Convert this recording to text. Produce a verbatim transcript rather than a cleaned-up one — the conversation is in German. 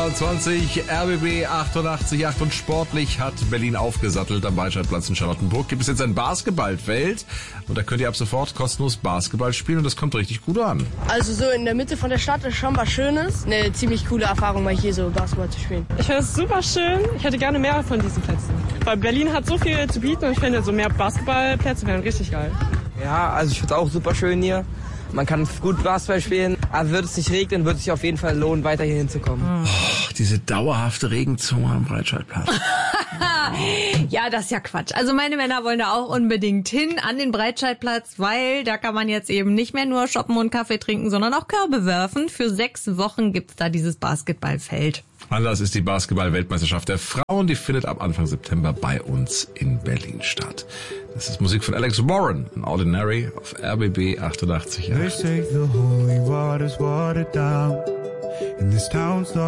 dreiundzwanzig, R B B achtundachtzig Komma acht und sportlich hat Berlin aufgesattelt. Am Breitscheidplatz in Charlottenburg gibt es jetzt ein Basketballfeld und da könnt ihr ab sofort kostenlos Basketball spielen und das kommt richtig gut an. Also so in der Mitte von der Stadt ist schon was Schönes. Eine ziemlich coole Erfahrung, mal hier so Basketball zu spielen. Ich finde es super schön. Ich hätte gerne mehr von diesen Plätzen. Weil Berlin hat so viel zu bieten und ich finde, so mehr Basketballplätze wären richtig geil. Ja, also ich finde es auch super schön hier. Man kann gut Basketball spielen. Aber würde es nicht regnen, würde es sich auf jeden Fall lohnen, weiter hier hinzukommen. Oh, diese dauerhafte Regenzunge am Breitscheidplatz. Ja, das ist ja Quatsch. Also meine Männer wollen da auch unbedingt hin an den Breitscheidplatz, weil da kann man jetzt eben nicht mehr nur shoppen und Kaffee trinken, sondern auch Körbe werfen. Für sechs Wochen gibt's da dieses Basketballfeld. Anlass ist die Basketball-Weltmeisterschaft der Frauen. Die findet ab Anfang September bei uns in Berlin statt. Das ist Musik von Alex Warren, an Ordinary auf R B B achtundachtzig Komma acht.